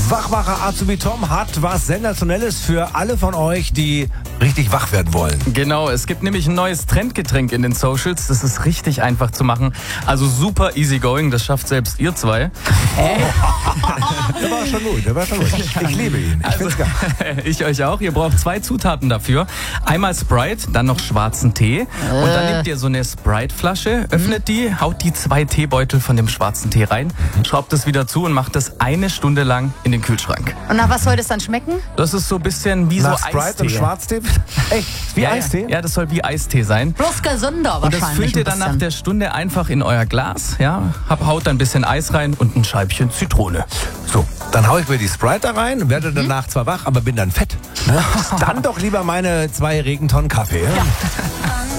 Wachmacher Azubi Tom hat was Sensationelles für alle von euch, die richtig wach werden wollen. Genau, es gibt nämlich ein neues Trendgetränk in den Socials. Das ist richtig einfach zu machen. Also super easy going, das schafft selbst ihr zwei. Der war schon gut, Ich liebe ihn, ich find's geil. Ich euch auch. Ihr braucht 2 Zutaten dafür. Einmal Sprite, dann noch schwarzen Tee. Und dann nehmt ihr so eine Sprite-Flasche, öffnet die, haut die 2 Teebeutel von dem schwarzen Tee rein, schraubt es wieder zu und macht das 1 Stunde lang in den Kühlschrank. Und nach was soll das dann schmecken? Das ist so ein bisschen wie Nach so Sprite Eistee. und Schwarztee? Echt? Wie Eistee? Ja, das soll wie Eistee sein. Bloß gesünder Und wahrscheinlich. das füllt ihr dann nach der Stunde einfach in euer Glas, ja, haut dann ein bisschen Eis rein und ein Scheibchen Zitrone. So, dann hau ich mir die Sprite da rein, werde danach zwar wach, aber bin dann fett. Ne? Dann doch lieber meine 2 Regentonnen Kaffee. Ja?